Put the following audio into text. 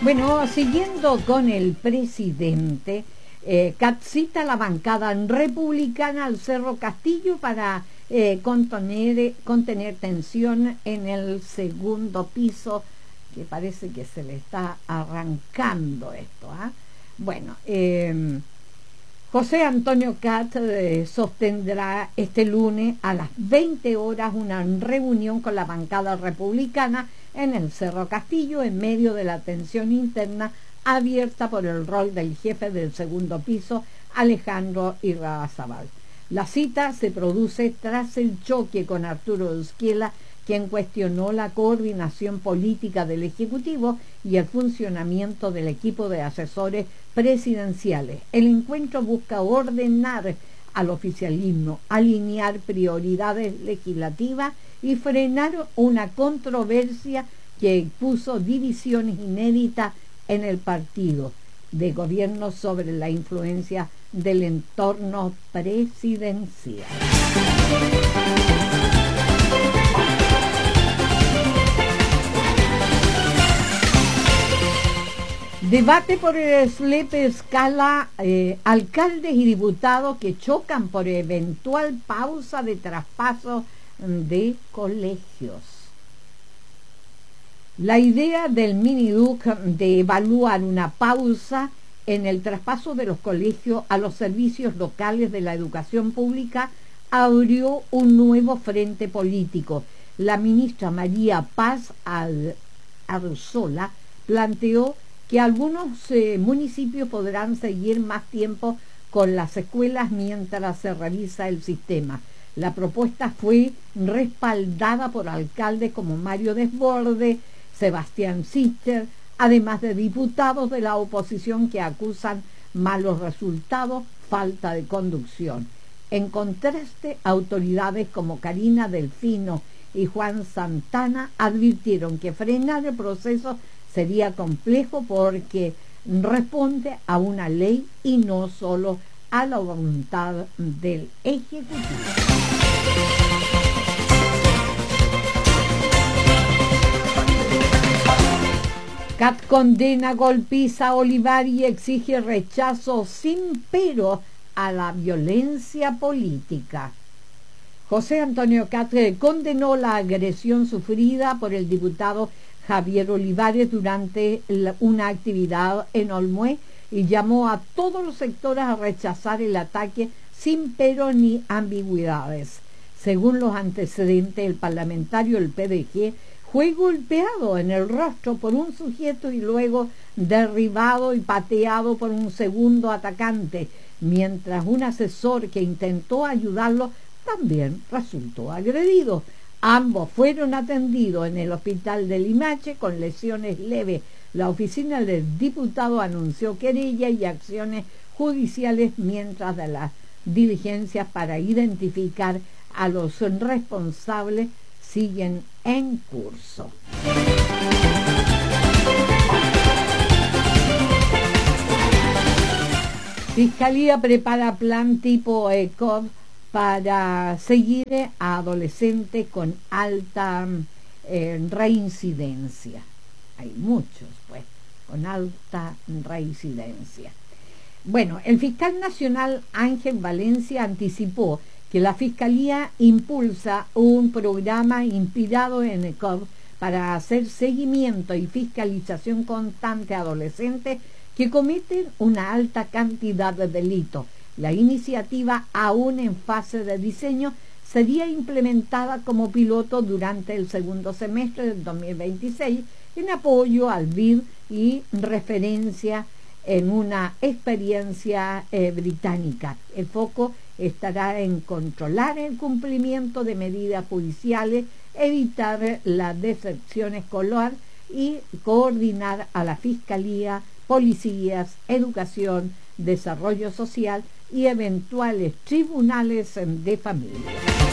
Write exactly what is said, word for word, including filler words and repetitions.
Bueno, siguiendo con el presidente, eh, cita la bancada republicana al Cerro Castillo para eh, contener, contener tensión en el segundo piso, que parece que se le está arrancando esto. ¿eh? Bueno, eh, José Antonio Katz eh, sostendrá este lunes a las veinte horas una reunión con la bancada republicana en el Cerro Castillo en medio de la tensión interna abierta por el rol del jefe del segundo piso, Alejandro Irarrázaval. La cita se produce tras el choque con Arturo Usquiela, quien cuestionó la coordinación política del Ejecutivo y el funcionamiento del equipo de asesores presidenciales. El encuentro busca ordenar al oficialismo, alinear prioridades legislativas y frenar una controversia que puso divisiones inéditas en el partido de gobierno sobre la influencia del entorno presidencial. Debate por el Slepe Escala, eh, alcaldes y diputados que chocan por eventual pausa de traspaso de colegios. La idea del Miniduc de evaluar una pausa en el traspaso de los colegios a los servicios locales de la educación pública abrió un nuevo frente político. La ministra María Paz Arzola planteó que algunos eh, municipios podrán seguir más tiempo con las escuelas mientras se revisa el sistema. La propuesta fue respaldada por alcaldes como Mario Desbordes, Sebastián Sister, además de diputados de la oposición que acusan malos resultados, falta de conducción. En contraste, autoridades como Karina Delfino y Juan Santana advirtieron que frenar el proceso sería complejo porque responde a una ley y no solo a la voluntad del Ejecutivo. Katz condena golpiza a Olivari y exige rechazo sin pero a la violencia política. José Antonio Katz condenó la agresión sufrida por el diputado Javier Olivares durante una actividad en Olmué y llamó a todos los sectores a rechazar el ataque sin pero ni ambigüedades. Según los antecedentes, el parlamentario del P D G fue golpeado en el rostro por un sujeto y luego derribado y pateado por un segundo atacante, mientras un asesor que intentó ayudarlo también resultó agredido. Ambos fueron atendidos en el hospital de Limache con lesiones leves. La oficina del diputado anunció querella y acciones judiciales mientras de las diligencias para identificar a los responsables siguen en curso. Fiscalía prepara plan tipo ECOV para seguir a adolescentes con alta eh, reincidencia. Hay muchos, pues, con alta reincidencia. Bueno, el fiscal nacional Ángel Valencia anticipó que la Fiscalía impulsa un programa inspirado en ECOV para hacer seguimiento y fiscalización constante a adolescentes que cometen una alta cantidad de delitos. La iniciativa, aún en fase de diseño, sería implementada como piloto durante el segundo semestre del dos mil veintiséis en apoyo al B I D y referencia en una experiencia eh, británica. El foco estará en controlar el cumplimiento de medidas policiales, evitar la deserción escolar y coordinar a la Fiscalía, policías, educación, desarrollo social y eventuales tribunales de familia.